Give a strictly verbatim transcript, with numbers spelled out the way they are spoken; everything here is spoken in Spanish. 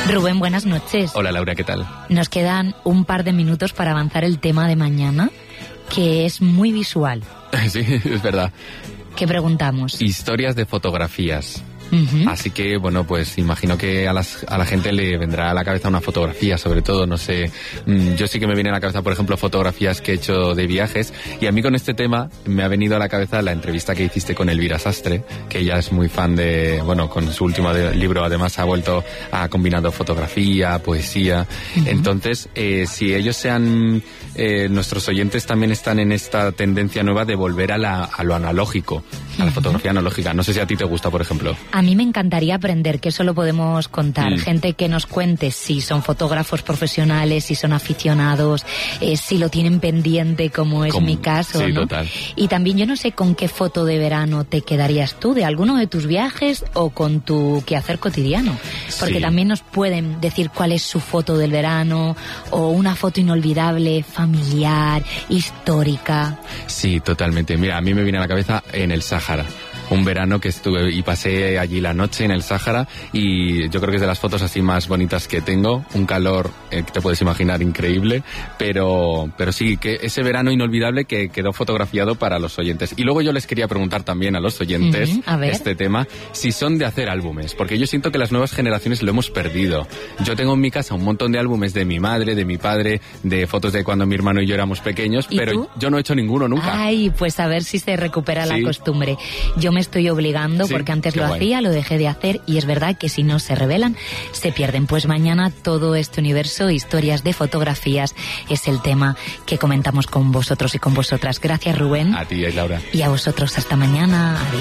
Rubén, buenas noches. Hola Laura, ¿qué tal? Nos quedan un par de minutos para avanzar el tema de mañana, que es muy visual. Sí, es verdad. ¿Qué preguntamos? Historias de fotografías. Uh-huh. Así que, bueno, pues imagino que a, las, a la gente le vendrá a la cabeza una fotografía, sobre todo, no sé, mmm, yo sí que me viene a la cabeza, por ejemplo, fotografías que he hecho de viajes, y a mí con este tema me ha venido a la cabeza la entrevista que hiciste con Elvira Sastre, que ella es muy fan de, bueno, con su último de, libro además ha vuelto a combinando fotografía, poesía, uh-huh. Entonces, eh, si ellos sean, eh, nuestros oyentes también están en esta tendencia nueva de volver a, la, a lo analógico, a la uh-huh. fotografía analógica, no sé si a ti te gusta, por ejemplo. A mí me encantaría aprender, que eso lo podemos contar. Mm. Gente que nos cuente si son fotógrafos profesionales, si son aficionados, eh, si lo tienen pendiente, como es Con... mi caso, sí, ¿no? Total. Y también yo no sé con qué foto de verano te quedarías tú, de alguno de tus viajes o con tu quehacer cotidiano. Porque sí. también nos pueden decir cuál es su foto del verano o una foto inolvidable, familiar, histórica. Sí, totalmente. Mira, a mí me viene a la cabeza en el Sáhara. Un verano que estuve y pasé allí la noche en el Sáhara y yo creo que es de las fotos así más bonitas que tengo. Un calor eh, que te puedes imaginar increíble, pero pero sí, que ese verano inolvidable que quedó fotografiado para los oyentes. Y luego yo les quería preguntar también a los oyentes uh-huh. a ver. este tema, si son de hacer álbumes, porque yo siento que las nuevas generaciones lo hemos perdido. Yo tengo en mi casa un montón de álbumes de mi madre, de mi padre, de fotos de cuando mi hermano y yo éramos pequeños, pero tú? yo no he hecho ninguno nunca. Ay, pues a ver si se recupera sí. la costumbre. Yo me estoy obligando sí, porque antes lo guay. hacía, lo dejé de hacer y es verdad que si no se revelan, se pierden. Pues mañana todo este universo, historias de fotografías, es el tema que comentamos con vosotros y con vosotras. Gracias, Rubén. A ti, Laura. Y a vosotros hasta mañana. Adiós.